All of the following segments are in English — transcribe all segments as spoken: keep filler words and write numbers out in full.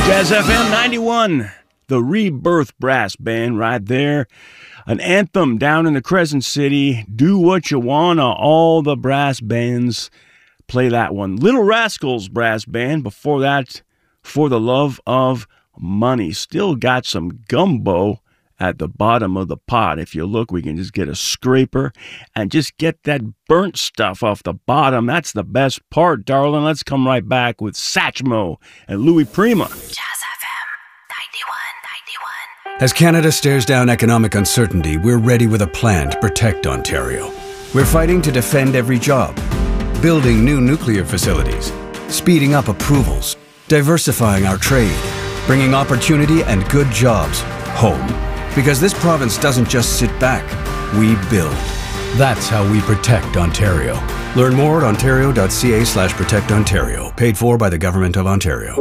Jazz F M ninety-one, the Rebirth Brass Band right there. An anthem down in the Crescent City. Do what you wanna. All the brass bands play that one. Little Rascals Brass Band. Before that, For the Love of Money. Still got some gumbo at the bottom of the pot. If you look, we can just get a scraper and just get that burnt stuff off the bottom. That's the best part, darling. Let's come right back with Satchmo and Louis Prima. Jazz F M ninety-one ninety-one. As Canada stares down economic uncertainty, we're ready with a plan to protect Ontario. We're fighting to defend every job, building new nuclear facilities, speeding up approvals, diversifying our trade, bringing opportunity and good jobs home. Because this province doesn't just sit back, we build. That's how we protect Ontario. Learn more at ontario.ca slash protect Ontario. Paid for by the Government of Ontario.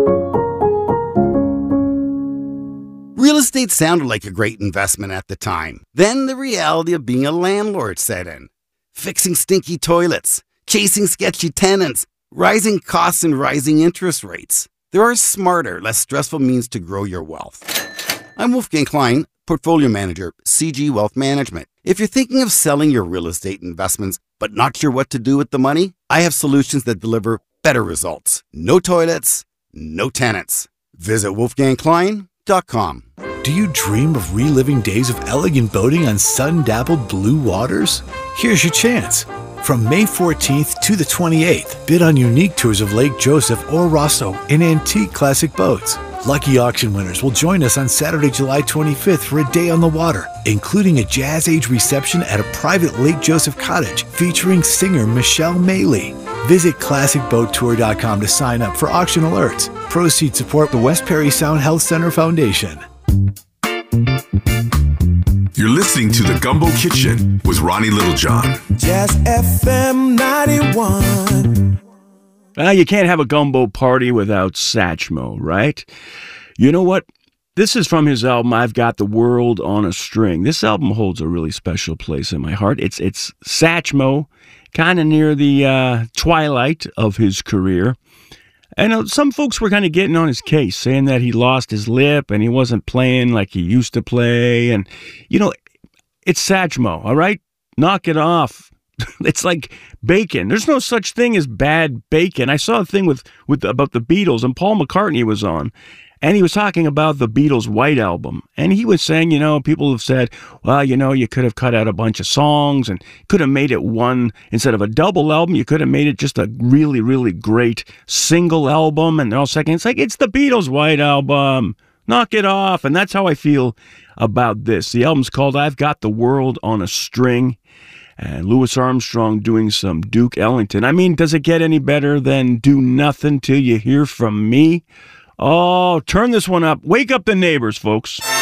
Real estate sounded like a great investment at the time. Then the reality of being a landlord set in. Fixing stinky toilets, chasing sketchy tenants, rising costs and rising interest rates. There are smarter, less stressful means to grow your wealth. I'm Wolfgang Klein, Portfolio Manager, C G Wealth Management. If you're thinking of selling your real estate investments but not sure what to do with the money, I have solutions that deliver better results. No toilets, no tenants. Visit wolfgang klein dot com. Do you dream of reliving days of elegant boating on sun-dappled blue waters? Here's your chance. From May fourteenth to the twenty-eighth, bid on unique tours of Lake Joseph or Rosso in antique classic boats. Lucky auction winners will join us on Saturday, July twenty-fifth for a day on the water, including a Jazz Age reception at a private Lake Joseph cottage featuring singer Michelle Maley. Visit classic boat tour dot com to sign up for auction alerts. Proceeds support the West Perry Sound Health Center Foundation. You're listening to The Gumbo Kitchen with Ronnie Littlejohn. Jazz F M ninety-one. Well, you can't have a gumbo party without Satchmo, right? You know what? This is from his album, I've Got the World on a String. This album holds a really special place in my heart. It's it's Satchmo, kind of near the uh, twilight of his career. And uh, some folks were kind of getting on his case, saying that he lost his lip and he wasn't playing like he used to play. And, you know, it's Satchmo, all right? Knock it off. It's like bacon. There's no such thing as bad bacon. I saw a thing with, with about the Beatles, and Paul McCartney was on, and he was talking about the Beatles' White Album. And he was saying, you know, people have said, well, you know, you could have cut out a bunch of songs and could have made it one, instead of a double album, you could have made it just a really, really great single album. And they're all saying, it's like, it's the Beatles' White Album. Knock it off. And that's how I feel about this. The album's called I've Got the World on a String. And Louis Armstrong doing some Duke Ellington. I mean, does it get any better than Do Nothing Till You Hear From Me? Oh, turn this one up. Wake up the neighbors, folks.